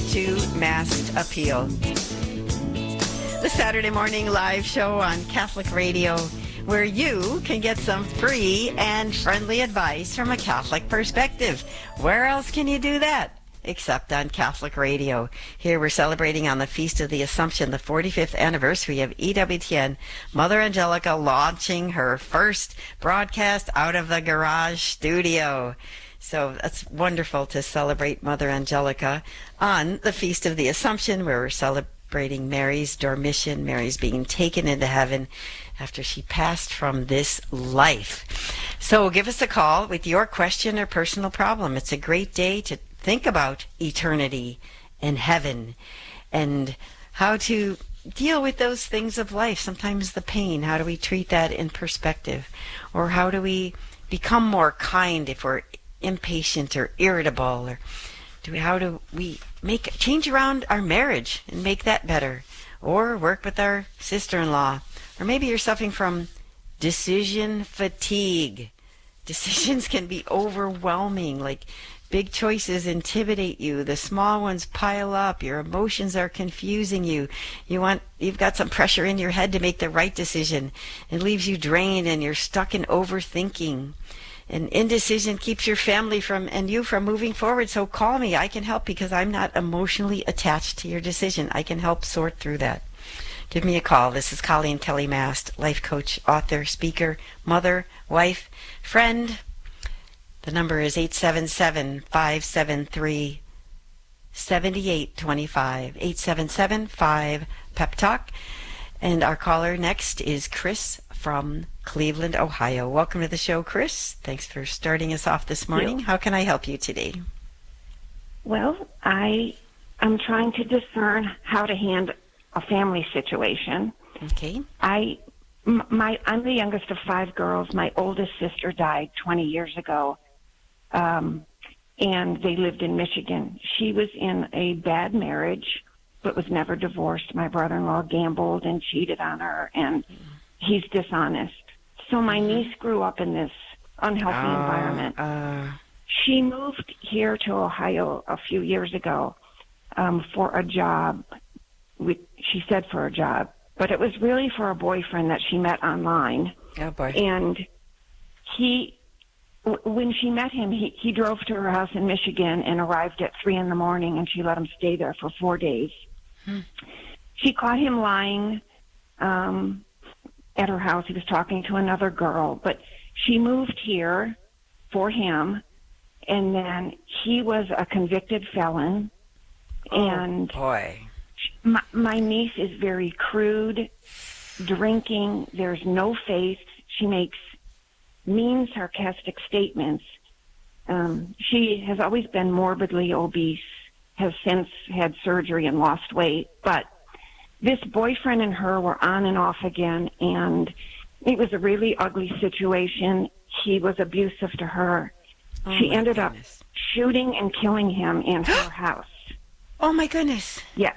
to Masked Appeal, the Saturday morning live show on Catholic Radio, where you can get some free and friendly advice from a Catholic perspective. Where else can you do that except on Catholic Radio? Here we're celebrating on the Feast of the Assumption, the 45th anniversary of EWTN, Mother Angelica launching her first broadcast out of the garage studio. So that's wonderful to celebrate Mother Angelica on the Feast of the Assumption, where we're celebrating Mary's dormition, Mary's being taken into heaven after she passed from this life. So give us a call with your question or personal problem. It's a great day to think about eternity and heaven and how to deal with those things of life. Sometimes the pain, how do we treat that in perspective? Or how do we become more kind if we're impatient or irritable? Or how do we change around our marriage and make that better? Or work with our sister-in-law? Or maybe you're suffering from decision fatigue. Decisions can be overwhelming, like big choices intimidate you. The small ones pile up. Your emotions are confusing you. You've got some pressure in your head to make the right decision. It leaves you drained and you're stuck in overthinking. And indecision keeps your family and you from moving forward. So call me. I can help because I'm not emotionally attached to your decision. I can help sort through that. Give me a call. This is Colleen Kelly Mast, life coach, author, speaker, mother, wife, friend. The number is 877-573-7825, 877-5-PEP-TALK. And our caller next is Chris from Cleveland, Ohio. Welcome to the show, Chris. Thanks for starting us off this morning. How can I help you today? Well, I am trying to discern how to handle a family situation. Okay. I'm the youngest of 5 girls. My oldest sister died 20 years ago. And they lived in Michigan. She was in a bad marriage, but was never divorced. My brother-in-law gambled and cheated on her, and he's dishonest. So my niece grew up in this unhealthy environment. She moved here to Ohio a few years ago for a job. She said for a job, but it was really for a boyfriend that she met online. Oh, boy. And when she met him, he drove to her house in Michigan and arrived at 3 a.m, and she let him stay there for 4 days. She caught him lying at her house. He was talking to another girl, but she moved here for him, and then he was a convicted felon. And boy. My niece is very crude, drinking. There's no faith. She makes mean, sarcastic statements. She has always been morbidly obese, has since had surgery and lost weight. But this boyfriend and her were on and off again, and it was a really ugly situation. He was abusive to her. She ended up shooting and killing him in her house. Oh, my goodness. Yes.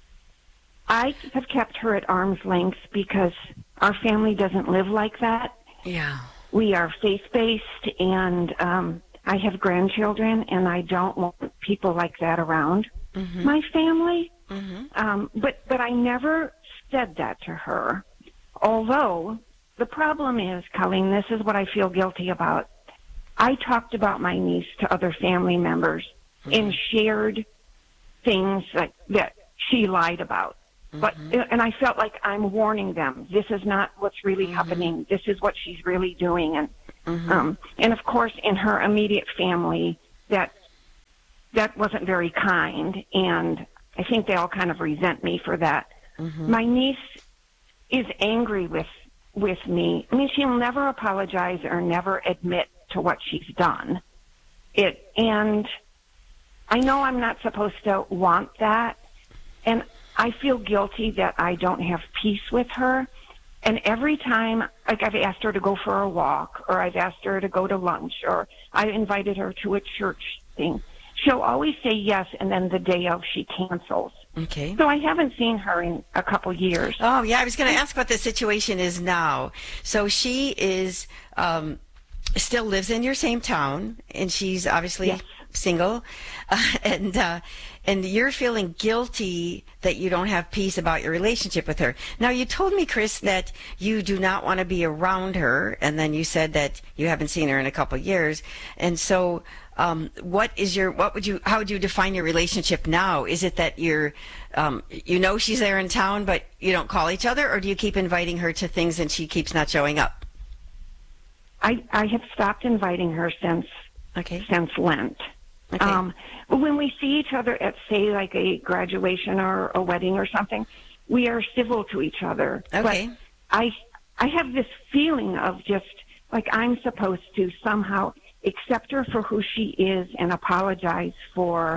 I have kept her at arm's length because our family doesn't live like that. Yeah. We are faith-based, and I have grandchildren, and I don't want people like that around my family. But I never said that to her. Although the problem is, Colleen, this is what I feel guilty about. I talked about my niece to other family members and shared things that she lied about. And I felt like I'm warning them. This is not what's really happening. This is what she's really doing. And of course, in her immediate family, that wasn't very kind. And I think they all kind of resent me for that. My niece is angry with me. I mean, she'll never apologize or never admit to what she's done. And I know I'm not supposed to want that. And I feel guilty that I don't have peace with her. And every time, like, I've asked her to go for a walk, or I've asked her to go to lunch, or I invited her to a church thing, she'll always say yes, and then the day of, she cancels. Okay. So I haven't seen her in a couple years. Oh, yeah, I was going to ask what the situation is now. So she is still lives in your same town, and she's obviously single, and you're feeling guilty that you don't have peace about your relationship with her. Now, you told me, Chris, that you do not want to be around her, and then you said that you haven't seen her in a couple of years. And so, how would you define your relationship now? Is it that you're, she's there in town, but you don't call each other, or do you keep inviting her to things and she keeps not showing up? I have stopped inviting her since Lent. Okay. When we see each other at, say, like a graduation or a wedding or something, we are civil to each other. Okay. But I have this feeling of just like I'm supposed to somehow accept her for who she is and apologize for.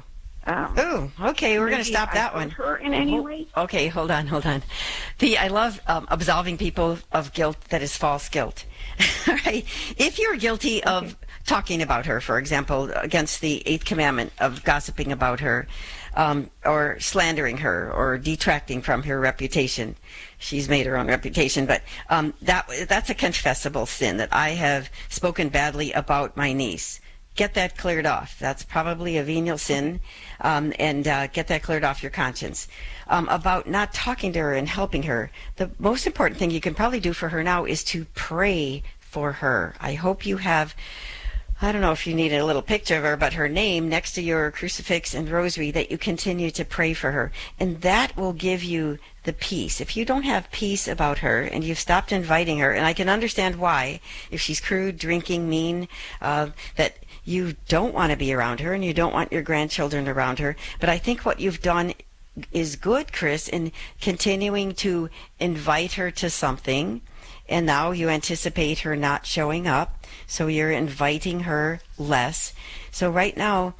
Okay. We're going to stop that one. Her in any way? Okay, hold on. I love absolving people of guilt that is false guilt. All right. If you're guilty of talking about her, for example, against the 8th commandment of gossiping about her, or slandering her, or detracting from her reputation. She's made her own reputation, but that's a confessable sin, that I have spoken badly about my niece. Get that cleared off. That's probably a venial sin, and get that cleared off your conscience. About not talking to her and helping her, the most important thing you can probably do for her now is to pray for her. I hope you have, I don't know if you need a little picture of her, but her name next to your crucifix and rosary, that you continue to pray for her. And that will give you the peace. If you don't have peace about her and you've stopped inviting her, and I can understand why, if she's crude, drinking, mean, that you don't want to be around her and you don't want your grandchildren around her. But I think what you've done is good, Chris, in continuing to invite her to something. And now you anticipate her not showing up, so you're inviting her less. So right now,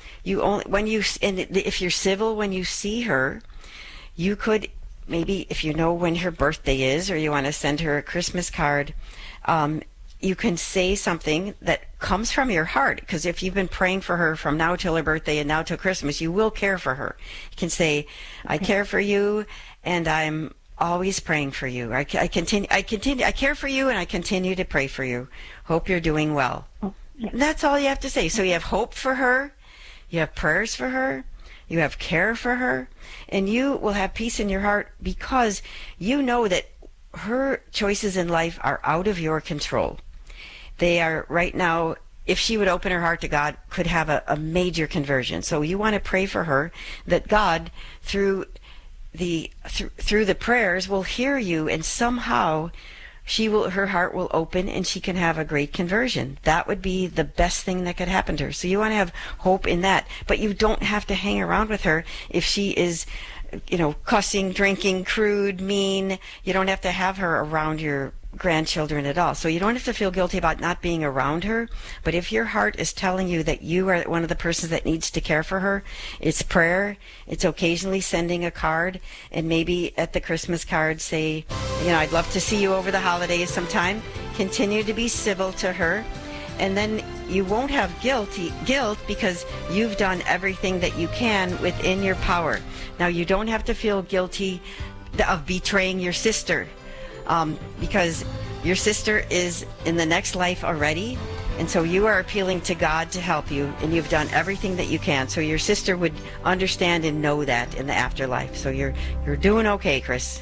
if you're civil when you see her, you could maybe, if you know when her birthday is, or you want to send her a Christmas card, you can say something that comes from your heart. Because if you've been praying for her from now till her birthday and now till Christmas, you will care for her. You can say, I care for you, and I'm always praying for you. I care for you, and I continue to pray for you. Hope you're doing well. That's all you have to say. So you have hope for her, you have prayers for her, you have care for her, and you will have peace in your heart because you know that her choices in life are out of your control. They are right now, if she would open her heart to God, could have a major conversion. So you want to pray for her that God, through the prayers, will hear you, and somehow her heart will open and she can have a great conversion. That would be the best thing that could happen to her. So you want to have hope in that, but you don't have to hang around with her if she is, cussing, drinking, crude, mean. You don't have to have her around your grandchildren at all. So you don't have to feel guilty about not being around her. But if your heart is telling you that you are one of the persons that needs to care for her, it's prayer, it's occasionally sending a card, and maybe at the Christmas card say, I'd love to see you over the holidays sometime. Continue to be civil to her. And then you won't have guilt because you've done everything that you can within your power. Now, you don't have to feel guilty of betraying your sister, because your sister is in the next life already, and so you are appealing to God to help you, and you've done everything that you can. So your sister would understand and know that in the afterlife. So you're doing okay, Chris.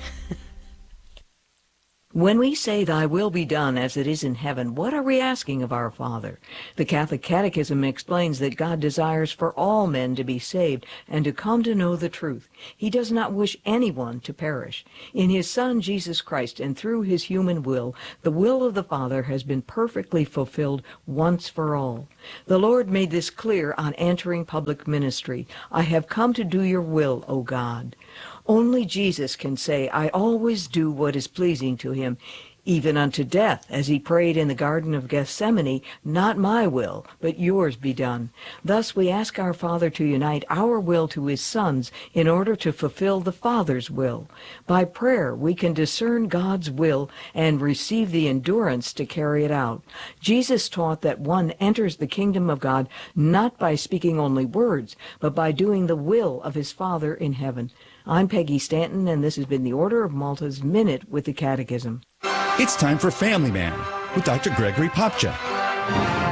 When we say, "Thy will be done as it is in heaven," what are we asking of our Father? The Catholic Catechism explains that God desires for all men to be saved and to come to know the truth. He does not wish anyone to perish. In his Son, Jesus Christ, and through his human will, the will of the Father has been perfectly fulfilled once for all. The Lord made this clear on entering public ministry. "I have come to do your will, O God." Only Jesus can say, "I always do what is pleasing to him, even unto death," as he prayed in the Garden of Gethsemane, "Not my will, but yours be done." Thus we ask our Father to unite our will to his Son's in order to fulfill the Father's will. By prayer we can discern God's will and receive the endurance to carry it out. Jesus taught that one enters the kingdom of God not by speaking only words, but by doing the will of his Father in heaven. I'm Peggy Stanton, and this has been the Order of Malta's Minute with the Catechism. It's time for Family Man with Dr. Gregory Popcak.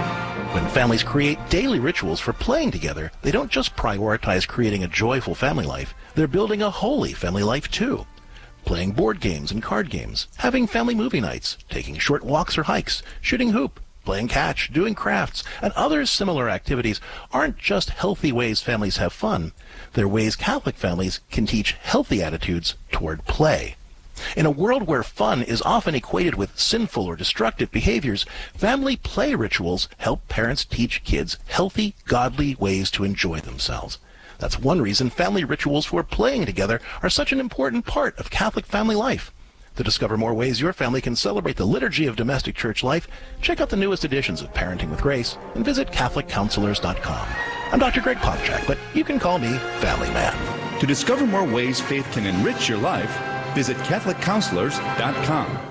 When families create daily rituals for playing together, they don't just prioritize creating a joyful family life, they're building a holy family life too. Playing board games and card games, having family movie nights, taking short walks or hikes, shooting hoop, playing catch, doing crafts, and other similar activities aren't just healthy ways families have fun. They're ways Catholic families can teach healthy attitudes toward play. In a world where fun is often equated with sinful or destructive behaviors, family play rituals help parents teach kids healthy, godly ways to enjoy themselves. That's one reason family rituals for playing together are such an important part of Catholic family life. To discover more ways your family can celebrate the liturgy of domestic church life, check out the newest editions of Parenting with Grace and visit CatholicCounselors.com. I'm Dr. Greg Popchak, but you can call me Family Man. To discover more ways faith can enrich your life, visit CatholicCounselors.com.